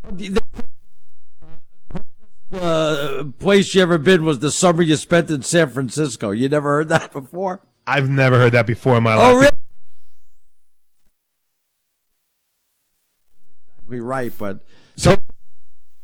Place you ever been was the summer you spent in San Francisco. You never heard that before? I've never heard that before in my life. Oh, really? Right, but so